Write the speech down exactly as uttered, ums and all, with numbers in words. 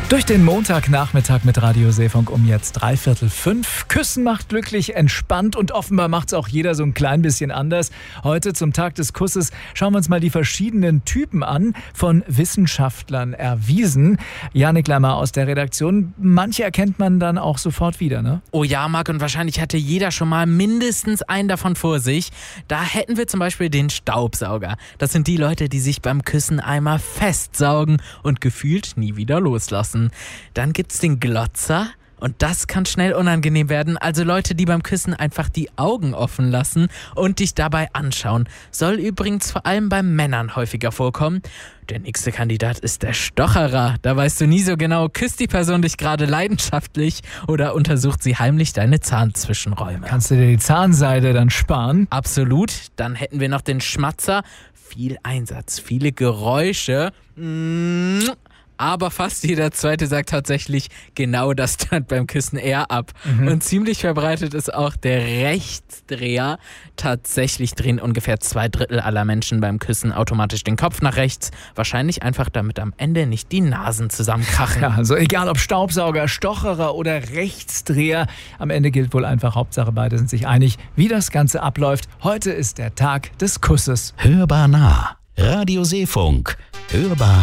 Durch den Montagnachmittag mit Radio Seefunk um jetzt dreiviertel fünf. Küssen macht glücklich, entspannt und offenbar macht es auch jeder so ein klein bisschen anders. Heute zum Tag des Kusses schauen wir uns mal die verschiedenen Typen an, von Wissenschaftlern erwiesen. Janik Lammer aus der Redaktion. Manche erkennt man dann auch sofort wieder, ne? Oh ja, Marc, und wahrscheinlich hatte jeder schon mal mindestens einen davon vor sich. Da hätten wir zum Beispiel den Staubsauger. Das sind die Leute, die sich beim Küssen einmal festsaugen und gefühlt nie wieder loslassen. Dann gibt's den Glotzer und das kann schnell unangenehm werden. Also Leute, die beim Küssen einfach die Augen offen lassen und dich dabei anschauen. Soll übrigens vor allem bei Männern häufiger vorkommen. Der nächste Kandidat ist der Stocherer. Da weißt du nie so genau, küsst die Person dich gerade leidenschaftlich oder untersucht sie heimlich deine Zahnzwischenräume. Kannst du dir die Zahnseide dann sparen? Absolut. Dann hätten wir noch den Schmatzer. Viel Einsatz, viele Geräusche. Mmh. Aber fast jeder Zweite sagt tatsächlich, genau das stand beim Küssen eher ab. Mhm. Und ziemlich verbreitet ist auch der Rechtsdreher. Tatsächlich drehen ungefähr zwei Drittel aller Menschen beim Küssen automatisch den Kopf nach rechts. Wahrscheinlich einfach, damit am Ende nicht die Nasen zusammenkrachen. Ja, also egal ob Staubsauger, Stocherer oder Rechtsdreher, am Ende gilt wohl einfach, Hauptsache beide sind sich einig, wie das Ganze abläuft. Heute ist der Tag des Kusses. Hörbar nah. Radio Seefunk. Hörbar